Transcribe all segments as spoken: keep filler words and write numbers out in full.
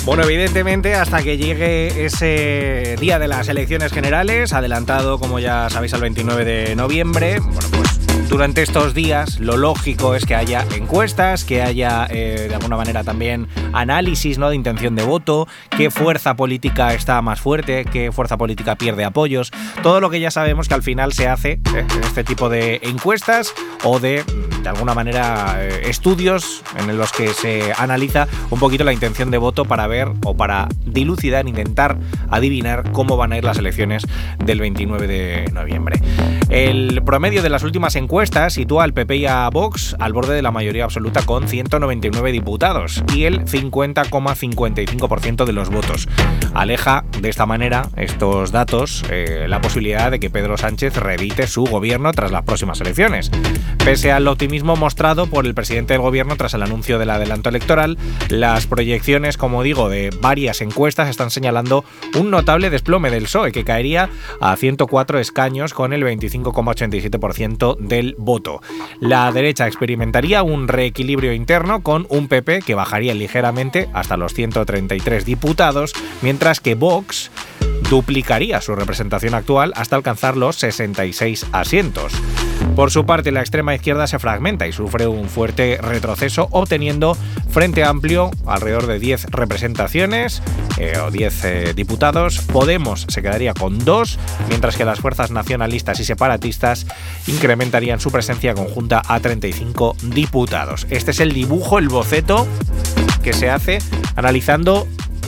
Bueno, evidentemente, hasta que llegue ese día de las elecciones generales, adelantado, como ya sabéis, al veintinueve de noviembre, bueno, pues durante estos días lo lógico es que haya encuestas, que haya eh, de alguna manera también análisis, ¿no?, de intención de voto, qué fuerza política está más fuerte, qué fuerza política pierde apoyos, todo lo que ya sabemos que al final se hace eh, en este tipo de encuestas o de, de alguna manera, eh, estudios en los que se analiza un poquito la intención de voto para ver o para dilucidar, intentar adivinar cómo van a ir las elecciones del veintinueve de noviembre. El promedio de las últimas encuestas sitúa al P P y a Vox al borde de la mayoría absoluta con ciento noventa y nueve diputados y el cincuenta coma cincuenta y cinco por ciento de los votos. Aleja de esta manera estos datos eh, la posibilidad de que Pedro Sánchez reedite su gobierno tras las próximas elecciones. Pese al optimismo mostrado por el presidente del gobierno tras el anuncio del adelanto electoral, las proyecciones, como digo, de varias encuestas están señalando un notable desplome del P S O E que caería a ciento cuatro escaños con el veinticinco coma ochenta y siete por ciento del voto. La derecha experimentaría un reequilibrio interno con un P P que bajaría ligeramente hasta los ciento treinta y tres diputados, mientras que Vox duplicaría su representación actual hasta alcanzar los sesenta y seis asientos. Por su parte, la extrema izquierda se fragmenta y sufre un fuerte retroceso, obteniendo Frente Amplio alrededor de diez representaciones eh, o diez eh, diputados. Podemos se quedaría con dos, mientras que las fuerzas nacionalistas y separatistas incrementarían su presencia conjunta a treinta y cinco diputados. Este es el dibujo, el boceto que se hace analizando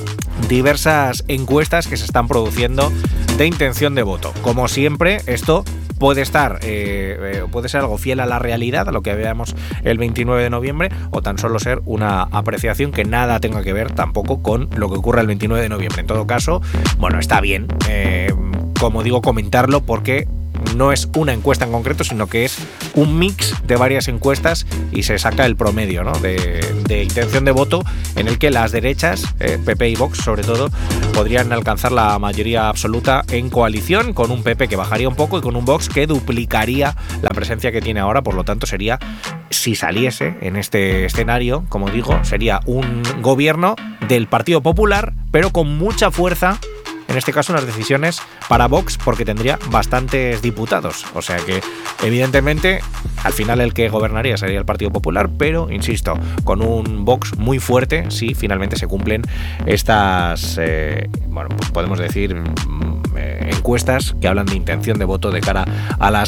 diversas encuestas que se están produciendo de intención de voto. Como siempre, esto puede estar, eh, puede ser algo fiel a la realidad, a lo que veamos el veintinueve de noviembre, o tan solo ser una apreciación que nada tenga que ver tampoco con lo que ocurra el veintinueve de noviembre. En todo caso, bueno, está bien, eh, como digo, comentarlo porque no es una encuesta en concreto, sino que es un mix de varias encuestas y se saca el promedio, ¿no?, de, de intención de voto en el que las derechas, eh, P P y Vox sobre todo, podrían alcanzar la mayoría absoluta en coalición, con un P P que bajaría un poco y con un Vox que duplicaría la presencia que tiene ahora. Por lo tanto, sería, si saliese en este escenario, como digo, sería un gobierno del Partido Popular, pero con mucha fuerza. En este caso, unas decisiones para Vox porque tendría bastantes diputados. O sea que, evidentemente, al final el que gobernaría sería el Partido Popular, pero, insisto, con un Vox muy fuerte si finalmente se cumplen estas, eh, bueno, pues podemos decir, eh, encuestas que hablan de intención de voto de cara a las